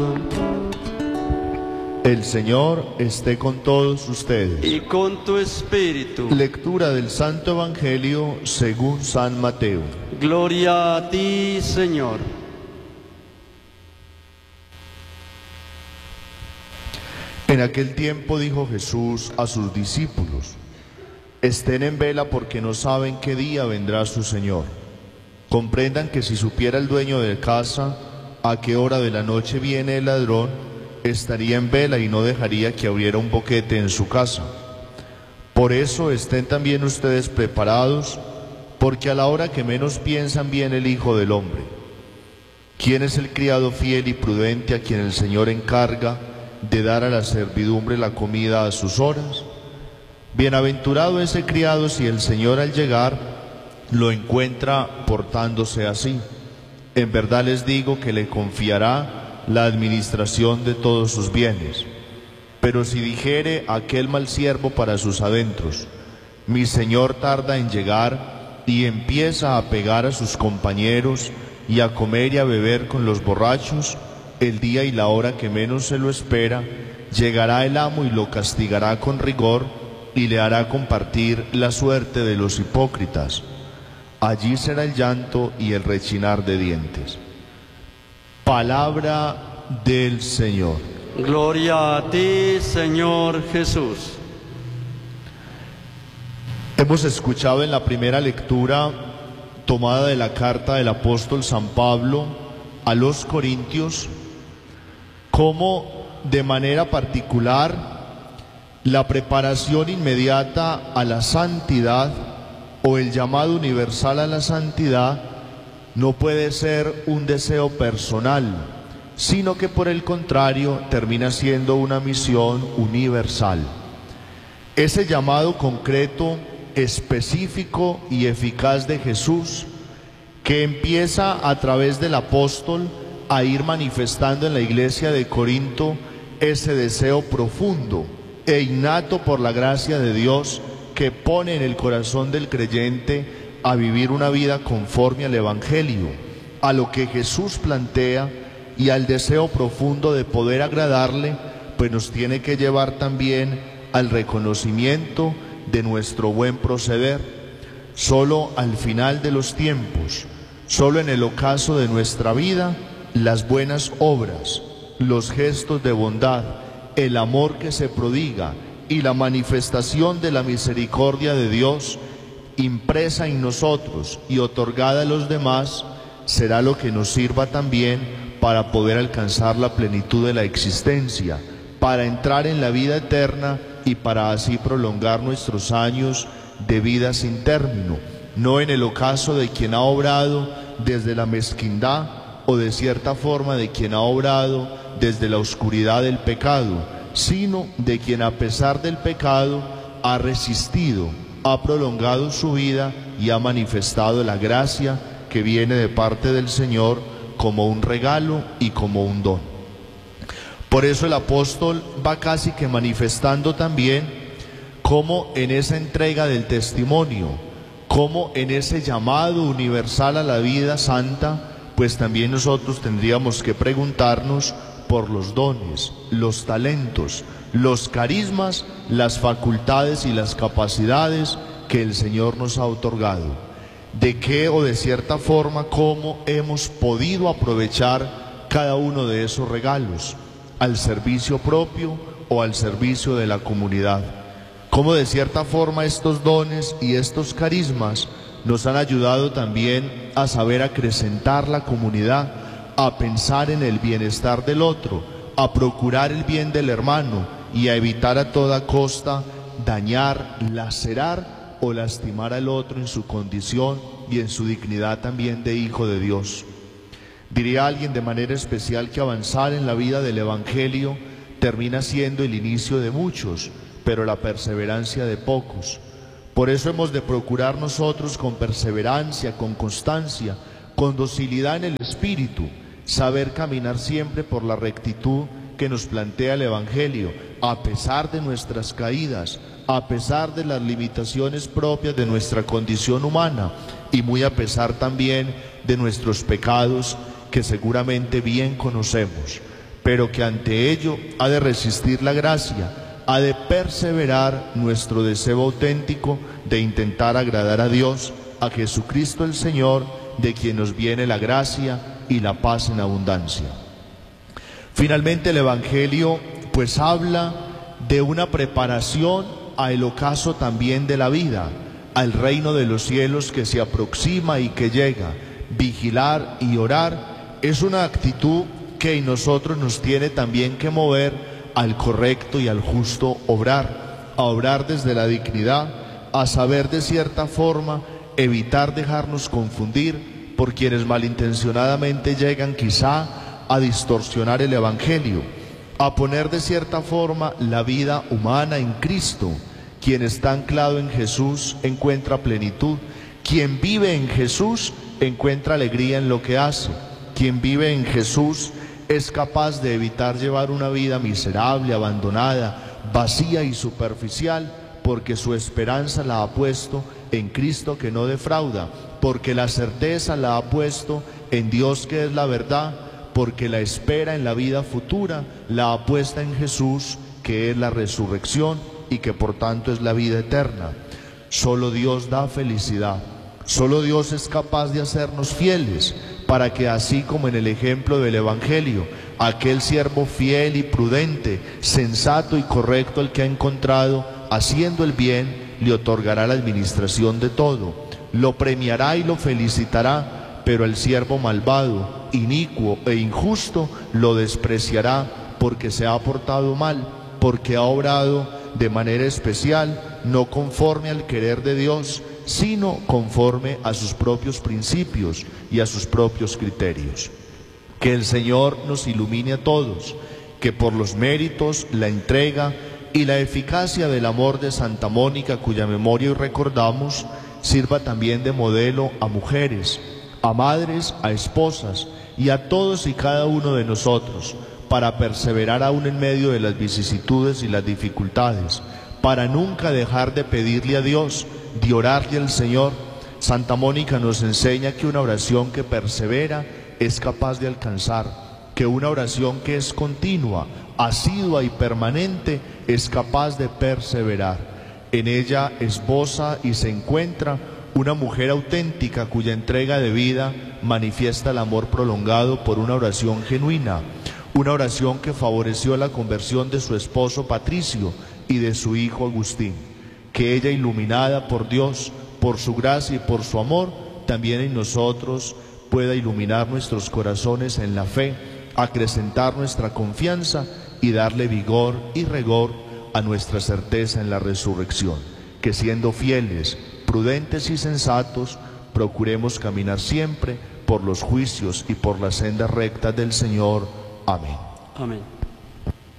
El Señor esté con todos ustedes. Y con tu espíritu. Lectura del Santo Evangelio según San Mateo. Gloria a ti, Señor. En aquel tiempo dijo Jesús a sus discípulos: estén en vela porque no saben qué día vendrá su Señor. Comprendan que si supiera el dueño de casa a qué hora de la noche viene el ladrón, estaría en vela y no dejaría que abriera un boquete en su casa. Por eso estén también ustedes preparados, porque a la hora que menos piensan viene el Hijo del Hombre. ¿Quién es el criado fiel y prudente a quien el Señor encarga de dar a la servidumbre la comida a sus horas? Bienaventurado ese criado si el Señor al llegar lo encuentra portándose así. En verdad les digo que le confiará la administración de todos sus bienes. Pero si dijere aquel mal siervo para sus adentros: mi Señor tarda en llegar, y empieza a pegar a sus compañeros y a comer y a beber con los borrachos, el día y la hora que menos se lo espera, llegará el amo y lo castigará con rigor y le hará compartir la suerte de los hipócritas. Allí será el llanto y el rechinar de dientes. Palabra del Señor. Gloria a ti, Señor Jesús. Hemos escuchado en la primera lectura tomada de la carta del apóstol San Pablo a los Corintios cómo de manera particular la preparación inmediata a la santidad o el llamado universal a la santidad no puede ser un deseo personal, sino que por el contrario termina siendo una misión universal. Ese llamado concreto, específico y eficaz de Jesús, que empieza a través del apóstol a ir manifestando en la iglesia de Corinto ese deseo profundo e innato por la gracia de Dios que pone en el corazón del creyente a vivir una vida conforme al Evangelio, a lo que Jesús plantea y al deseo profundo de poder agradarle, pues nos tiene que llevar también al reconocimiento de nuestro buen proceder. Solo al final de los tiempos, solo en el ocaso de nuestra vida, las buenas obras, los gestos de bondad, el amor que se prodiga y la manifestación de la misericordia de Dios impresa en nosotros y otorgada a los demás, será lo que nos sirva también para poder alcanzar la plenitud de la existencia, para entrar en la vida eterna y para así prolongar nuestros años de vida sin término, no en el ocaso de quien ha obrado desde la mezquindad o de cierta forma de quien ha obrado desde la oscuridad del pecado, sino de quien a pesar del pecado ha resistido, ha prolongado su vida y ha manifestado la gracia que viene de parte del Señor como un regalo y como un don. Por eso el apóstol va casi que manifestando también cómo en esa entrega del testimonio, cómo en ese llamado universal a la vida santa, pues también nosotros tendríamos que preguntarnos por los dones, los talentos, los carismas, las facultades y las capacidades que el Señor nos ha otorgado. De qué o de cierta forma cómo hemos podido aprovechar cada uno de esos regalos al servicio propio o al servicio de la comunidad. Cómo de cierta forma estos dones y estos carismas nos han ayudado también a saber acrecentar la comunidad, a pensar en el bienestar del otro, a procurar el bien del hermano y a evitar a toda costa dañar, lacerar o lastimar al otro en su condición y en su dignidad también de hijo de Dios. Diría alguien de manera especial que avanzar en la vida del Evangelio termina siendo el inicio de muchos, pero la perseverancia de pocos. Por eso hemos de procurar nosotros con perseverancia, con constancia, con docilidad en el espíritu, saber caminar siempre por la rectitud que nos plantea el Evangelio, a pesar de nuestras caídas, a pesar de las limitaciones propias de nuestra condición humana y muy a pesar también de nuestros pecados que seguramente bien conocemos. pero que ante ello ha de resistir la gracia, ha de perseverar nuestro deseo auténtico de intentar agradar a Dios, a Jesucristo el Señor, de quien nos viene la gracia y la paz en abundancia. Finalmente el Evangelio pues habla de una preparación al ocaso también de la vida, al reino de los cielos que se aproxima y que llega. Vigilar y orar es una actitud que en nosotros nos tiene también que mover al correcto y al justo obrar, a obrar desde la dignidad, a saber de cierta forma evitar dejarnos confundir por quienes malintencionadamente llegan quizá a distorsionar el Evangelio, a poner de cierta forma la vida humana en Cristo. Quien está anclado en Jesús encuentra plenitud, quien vive en Jesús encuentra alegría en lo que hace, quien vive en Jesús es capaz de evitar llevar una vida miserable, abandonada, vacía y superficial, porque su esperanza la ha puesto en Cristo que no defrauda, porque la certeza la ha puesto en Dios que es la verdad, porque la espera en la vida futura la ha puesta en Jesús que es la resurrección y que por tanto es la vida eterna. Solo Dios da felicidad, solo Dios es capaz de hacernos fieles, para que así como en el ejemplo del Evangelio, aquel siervo fiel y prudente, sensato y correcto el que ha encontrado, haciendo el bien, le otorgará la administración de todo, lo premiará y lo felicitará, pero el siervo malvado, inicuo e injusto lo despreciará porque se ha portado mal, porque ha obrado de manera especial, no conforme al querer de Dios, sino conforme a sus propios principios y a sus propios criterios. Que el Señor nos ilumine a todos, que por los méritos, la entrega y la eficacia del amor de Santa Mónica, cuya memoria hoy recordamos, sirva también de modelo a mujeres, a madres, a esposas y a todos y cada uno de nosotros, para perseverar aún en medio de las vicisitudes y las dificultades, para nunca dejar de pedirle a Dios, de orarle al Señor. Santa Mónica nos enseña que una oración que persevera es capaz de alcanzar, que una oración que es continua, asidua y permanente es capaz de perseverar. En ella esboza y se encuentra una mujer auténtica cuya entrega de vida manifiesta el amor prolongado por una oración genuina, una oración que favoreció la conversión de su esposo Patricio y de su hijo Agustín. Que ella, iluminada por Dios, por su gracia y por su amor, también en nosotros pueda iluminar nuestros corazones en la fe, acrecentar nuestra confianza y darle vigor y rigor a nuestra certeza en la resurrección. Que siendo fieles, prudentes y sensatos, procuremos caminar siempre por los juicios y por las sendas rectas del Señor. Amén. Amén.